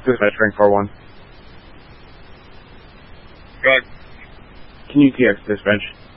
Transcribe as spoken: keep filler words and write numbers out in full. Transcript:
Dispatch rank four one. Good. Can you T X dispatch?